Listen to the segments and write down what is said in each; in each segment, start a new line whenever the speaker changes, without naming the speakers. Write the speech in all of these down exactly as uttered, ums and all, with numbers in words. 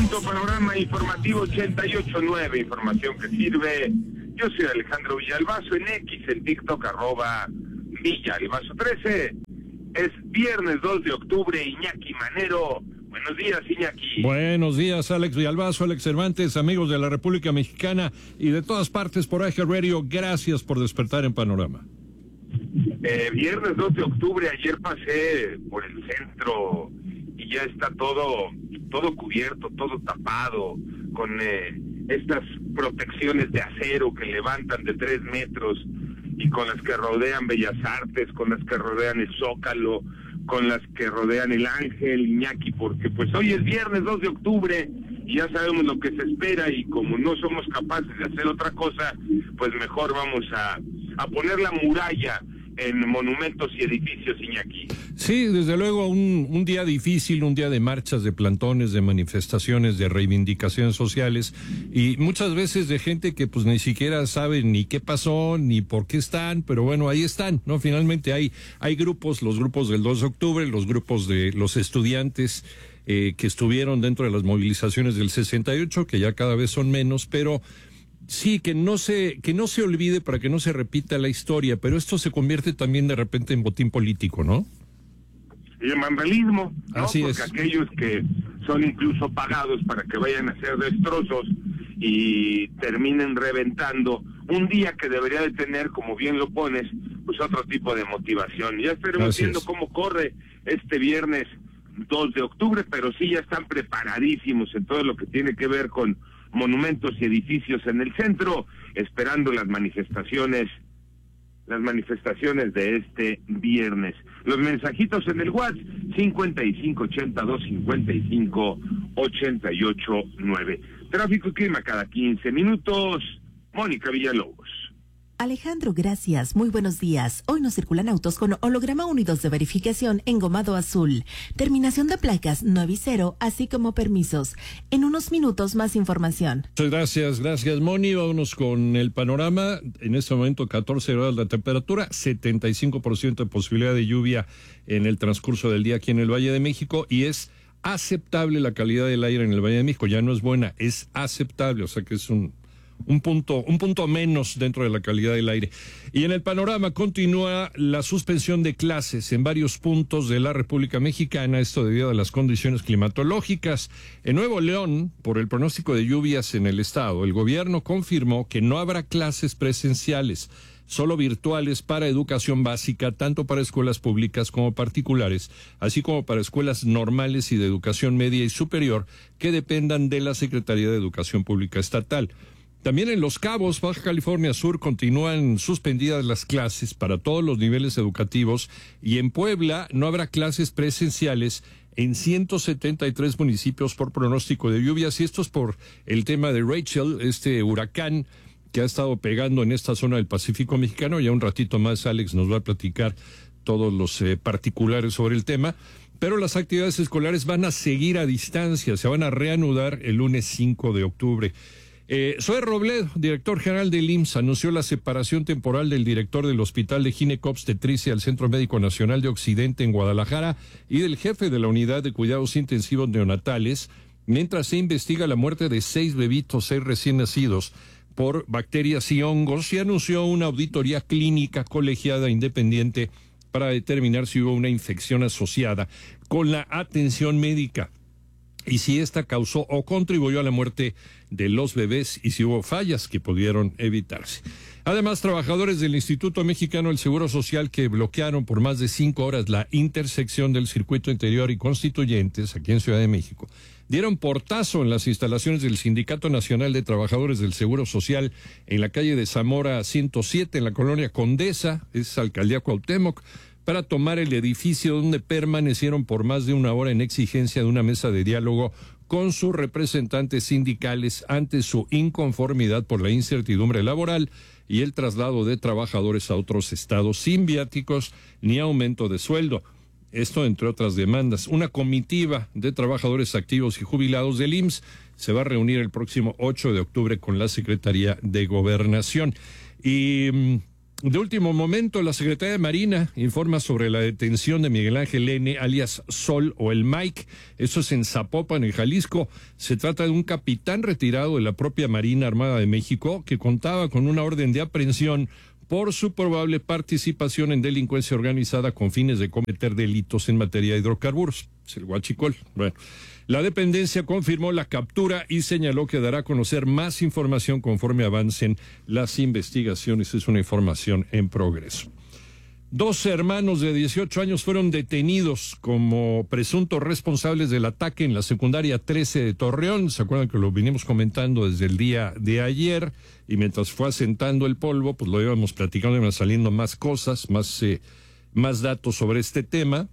punto, panorama informativo ochenta y ocho punto nueve, información que sirve. Yo soy Alejandro Villalbazo, en X, en TikTok, arroba Villalbazo trece. Es viernes dos de octubre, Iñaki Manero. Buenos días, Iñaki.
Buenos días, Alex Villalbazo, Alex Cervantes, amigos de la República Mexicana y de todas partes por A G Radio. Gracias por despertar en Panorama.
Eh, viernes dos de octubre, ayer pasé por el centro y ya está todo, todo cubierto, todo tapado, con eh, estas protecciones de acero que levantan de tres metros y con las que rodean Bellas Artes, con las que rodean el Zócalo, con las que rodean el Ángel, Iñaki, porque pues hoy es viernes dos de octubre y ya sabemos lo que se espera, y como no somos capaces de hacer otra cosa, pues mejor vamos a, a poner la muralla en monumentos y edificios, Iñaki.
Sí, desde luego un, un día difícil, un día de marchas, de plantones, de manifestaciones, de reivindicaciones sociales y muchas veces de gente que pues ni siquiera sabe ni qué pasó, ni por qué están, pero bueno, ahí están, ¿no? Finalmente hay, hay grupos, los grupos del dos de octubre, los grupos de los estudiantes eh, que estuvieron dentro de las movilizaciones del sesenta y ocho, que ya cada vez son menos, pero sí, que no se que no se olvide para que no se repita la historia, pero esto se convierte también de repente en botín político, ¿no?
Y el vandalismo, ¿no?
Así
Porque
es.
aquellos que son incluso pagados para que vayan a hacer destrozos y terminen reventando un día que debería de tener, como bien lo pones, pues otro tipo de motivación. Ya estaremos viendo cómo corre este viernes dos de octubre, pero sí ya están preparadísimos en todo lo que tiene que ver con monumentos y edificios en el centro, esperando las manifestaciones, las manifestaciones de este viernes. Los mensajitos en el WhatsApp, cincuenta y cinco ochenta y dos cincuenta y cinco ochenta y ocho nueve. Tráfico y clima cada quince minutos. Mónica Villalobos.
Alejandro, gracias. Muy buenos días. Hoy nos circulan autos con holograma unidos de verificación engomado azul. Terminación de placas nueve y cero, así como permisos. En unos minutos más información.
Muchas gracias, gracias, Moni. Vámonos con el panorama. En este momento catorce grados la temperatura, setenta y cinco por ciento de posibilidad de lluvia en el transcurso del día aquí en el Valle de México, y es aceptable la calidad del aire en el Valle de México. Ya no es buena, es aceptable, o sea que es un Un punto, un punto menos dentro de la calidad del aire. Y en el panorama continúa la suspensión de clases en varios puntos de la República Mexicana, esto debido a las condiciones climatológicas. En Nuevo León, por el pronóstico de lluvias en el estado, el gobierno confirmó que no habrá clases presenciales, solo virtuales para educación básica, tanto para escuelas públicas como particulares, así como para escuelas normales y de educación media y superior que dependan de la Secretaría de Educación Pública Estatal. También en Los Cabos, Baja California Sur, continúan suspendidas las clases para todos los niveles educativos, y en Puebla no habrá clases presenciales en ciento setenta y tres municipios por pronóstico de lluvias, y esto es por el tema de Rachel, este huracán que ha estado pegando en esta zona del Pacífico mexicano. Ya un ratito más Alex nos va a platicar todos los eh, particulares sobre el tema, pero las actividades escolares van a seguir a distancia, se van a reanudar el lunes cinco de octubre. Eh, Zoe Robledo, director general del I M S S, anunció la separación temporal del director del Hospital de Gineco-Obstetricia del Centro Médico Nacional de Occidente en Guadalajara y del jefe de la Unidad de Cuidados Intensivos Neonatales, mientras se investiga la muerte de seis bebitos, seis recién nacidos, por bacterias y hongos, y anunció una auditoría clínica colegiada independiente para determinar si hubo una infección asociada con la atención médica y si esta causó o contribuyó a la muerte de los bebés y si hubo fallas que pudieron evitarse. Además, trabajadores del Instituto Mexicano del Seguro Social, que bloquearon por más de cinco horas la intersección del Circuito Interior y Constituyentes aquí en Ciudad de México, dieron portazo en las instalaciones del Sindicato Nacional de Trabajadores del Seguro Social en la calle de Zamora ciento siete, en la colonia Condesa, es Alcaldía Cuauhtémoc, para tomar el edificio, donde permanecieron por más de una hora en exigencia de una mesa de diálogo con sus representantes sindicales ante su inconformidad por la incertidumbre laboral y el traslado de trabajadores a otros estados sin viáticos ni aumento de sueldo. Esto entre otras demandas. Una comitiva de trabajadores activos y jubilados del I M S S se va a reunir el próximo ocho de octubre con la Secretaría de Gobernación. Y De último momento, la Secretaría de Marina informa sobre la detención de Miguel Ángel N., alias Sol o el Mike. Eso es en Zapopan, en Jalisco. Se trata de un capitán retirado de la propia Marina Armada de México que contaba con una orden de aprehensión por su probable participación en delincuencia organizada con fines de cometer delitos en materia de hidrocarburos. Es el huachicol. Bueno. La dependencia confirmó la captura y señaló que dará a conocer más información conforme avancen las investigaciones. Es una información en progreso. Dos hermanos de dieciocho años fueron detenidos como presuntos responsables del ataque en la secundaria trece de Torreón. ¿Se acuerdan que lo vinimos comentando desde el día de ayer? Y mientras fue asentando el polvo, pues lo íbamos platicando, iban saliendo más cosas, más, eh, más datos sobre este tema.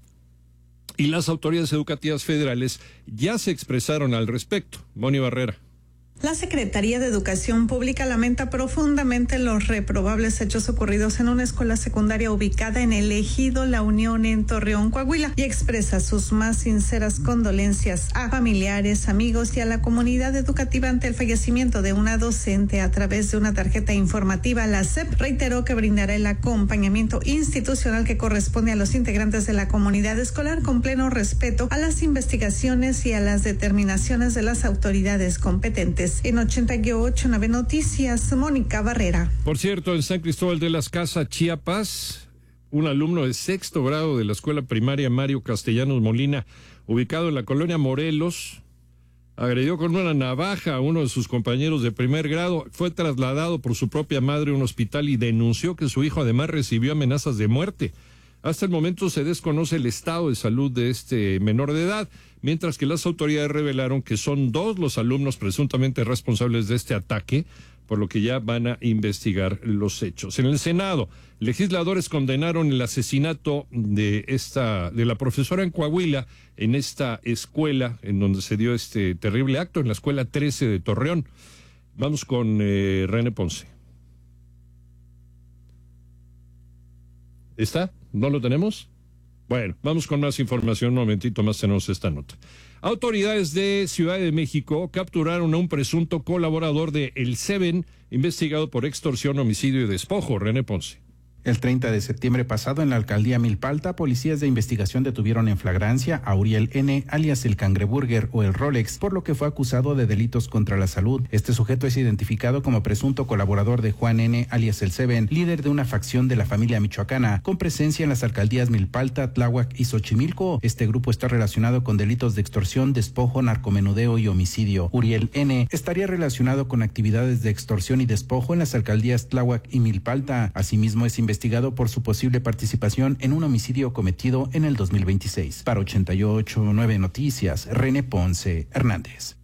Y las autoridades educativas federales ya se expresaron al respecto. Moni Barrera.
La Secretaría de Educación Pública lamenta profundamente los reprobables hechos ocurridos en una escuela secundaria ubicada en el ejido La Unión en Torreón, Coahuila, y expresa sus más sinceras condolencias a familiares, amigos y a la comunidad educativa ante el fallecimiento de una docente. A través de una tarjeta informativa, la S E P reiteró que brindará el acompañamiento institucional que corresponde a los integrantes de la comunidad escolar con pleno respeto a las investigaciones y a las determinaciones de las autoridades competentes. En ochenta y ocho nueve Noticias, Mónica Barrera.
Por cierto, en San Cristóbal de las Casas, Chiapas, un alumno de sexto grado de la escuela primaria Mario Castellanos Molina, ubicado en la colonia Morelos, agredió con una navaja a uno de sus compañeros de primer grado. Fue trasladado por su propia madre a un hospital y denunció que su hijo además recibió amenazas de muerte. Hasta el momento se desconoce el estado de salud de este menor de edad, mientras que las autoridades revelaron que son dos los alumnos presuntamente responsables de este ataque, por lo que ya van a investigar los hechos. En el Senado, legisladores condenaron el asesinato de esta de la profesora en Coahuila, en esta escuela en donde se dio este terrible acto, en la escuela trece de Torreón. Vamos con eh, René Ponce. ¿Está? ¿No lo tenemos? Bueno, vamos con más información. Un momentito más tenemos esta nota. Autoridades de Ciudad de México capturaron a un presunto colaborador de El Seven, investigado por extorsión, homicidio y despojo. René Ponce.
El treinta de septiembre pasado, en la alcaldía Milpalta, policías de investigación detuvieron en flagrancia a Uriel N., alias el Cangreburger o el Rolex, por lo que fue acusado de delitos contra la salud. Este sujeto es identificado como presunto colaborador de Juan N., alias el Seven, líder de una facción de la familia michoacana, con presencia en las alcaldías Milpalta, Tláhuac y Xochimilco. Este grupo está relacionado con delitos de extorsión, despojo, narcomenudeo y homicidio. Uriel N. estaría relacionado con actividades de extorsión y despojo en las alcaldías Tláhuac y Milpalta. Asimismo, es investigado investigado por su posible participación en un homicidio cometido en el dos mil veintiséis. Para ochenta y ocho nueve Noticias, René Ponce Hernández.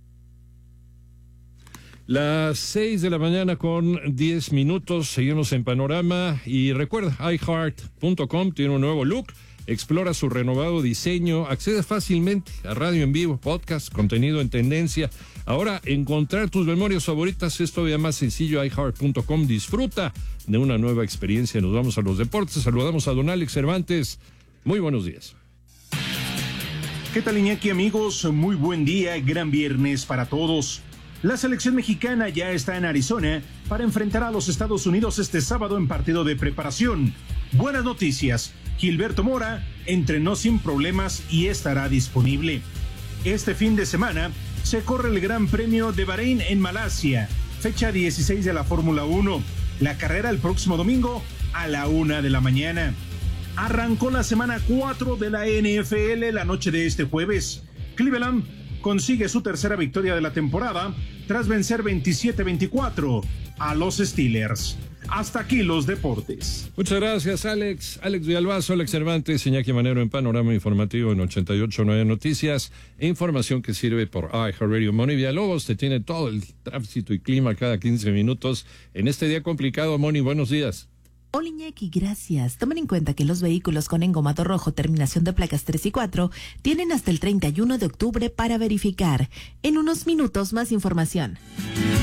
Las seis de la mañana con diez minutos, seguimos en Panorama y recuerda, i heart punto com tiene un nuevo look. Explora su renovado diseño, accede fácilmente a radio en vivo, podcast, contenido en tendencia. Ahora, encontrar tus memorias favoritas es todavía más sencillo. i heart punto com, disfruta de una nueva experiencia. Nos vamos a los deportes, saludamos a don Alex Cervantes. Muy buenos días.
¿Qué tal, Iñaki, amigos? Muy buen día, gran viernes para todos. La selección mexicana ya está en Arizona para enfrentar a los Estados Unidos este sábado en partido de preparación. Buenas noticias, Gilberto Mora entrenó sin problemas y estará disponible. Este fin de semana se corre el Gran Premio de Bahrein en Malasia, fecha dieciséis de la Fórmula uno. La carrera el próximo domingo a la una de la mañana. Arrancó la semana cuatro de la N F L la noche de este jueves. Cleveland consigue su tercera victoria de la temporada tras vencer veintisiete veinticuatro a los Steelers. Hasta aquí los deportes.
Muchas gracias, Alex. Alex Villalbazo, Alex Cervantes, Iñaki Manero en Panorama Informativo en ochenta y ocho nueve Noticias. Información que sirve por iHeartRadio. Moni Villalobos te tiene todo el tránsito y clima cada quince minutos. En este día complicado, Moni, buenos días.
Hola, Iñaki, gracias. Tomen en cuenta que los vehículos con engomado rojo, terminación de placas tres y cuatro, tienen hasta el treinta y uno de octubre para verificar. En unos minutos, más información.